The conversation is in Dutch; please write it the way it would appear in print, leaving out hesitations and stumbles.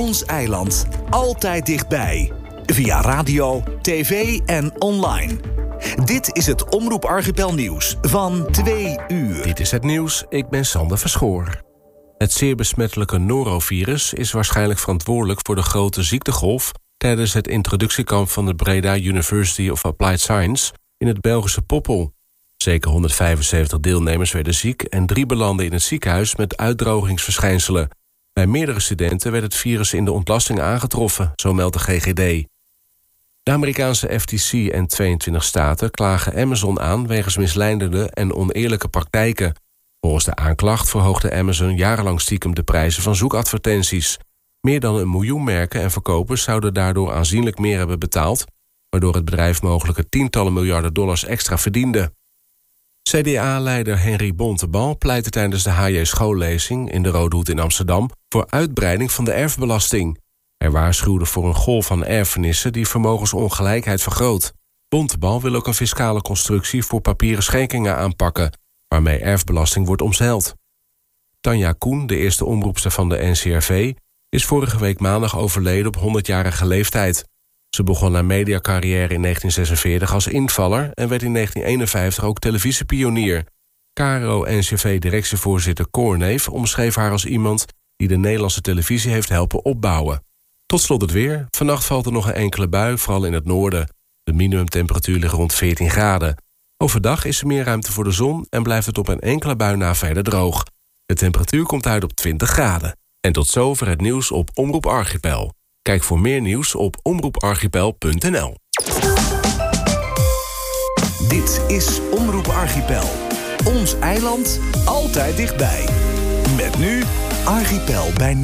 Ons eiland. Altijd dichtbij. Via radio, tv en online. Dit is het Omroep Archipel nieuws van 2 uur. Dit is het nieuws, ik ben Sander Verschoor. Het zeer besmettelijke norovirus is waarschijnlijk verantwoordelijk voor de grote ziektegolf tijdens het introductiekamp van de Breda University of Applied Science in het Belgische Poppel. Zeker 175 deelnemers werden ziek en 3 belanden in het ziekenhuis met uitdrogingsverschijnselen. Bij meerdere studenten werd het virus in de ontlasting aangetroffen, zo meldt de GGD. De Amerikaanse FTC en 22 staten klagen Amazon aan wegens misleidende en oneerlijke praktijken. Volgens de aanklacht verhoogde Amazon jarenlang stiekem de prijzen van zoekadvertenties. Meer dan 1 miljoen merken en verkopers zouden daardoor aanzienlijk meer hebben betaald, waardoor het bedrijf mogelijke tientallen miljarden dollars extra verdiende. CDA-leider Henry Bontebal pleitte tijdens de HJ schoollezing in de Rode Hoed in Amsterdam voor uitbreiding van de erfbelasting. Hij waarschuwde voor een golf van erfenissen die vermogensongelijkheid vergroot. Bontebal wil ook een fiscale constructie voor papieren schenkingen aanpakken, waarmee erfbelasting wordt omzeild. Tanja Koen, de eerste omroepster van de NCRV, is vorige week maandag overleden op 100-jarige leeftijd. Ze begon haar mediacarrière in 1946 als invaller en werd in 1951 ook televisiepionier. KRO-NCV-directievoorzitter Koorneef omschreef haar als iemand die de Nederlandse televisie heeft helpen opbouwen. Tot slot het weer. Vannacht valt er nog een enkele bui, vooral in het noorden. De minimumtemperatuur ligt rond 14 graden. Overdag is er meer ruimte voor de zon en blijft het op een enkele bui na verder droog. De temperatuur komt uit op 20 graden. En tot zover het nieuws op Omroep Archipel. Kijk voor meer nieuws op omroeparchipel.nl. Dit is Omroep Archipel. Ons eiland, altijd dichtbij. Met nu Archipel bij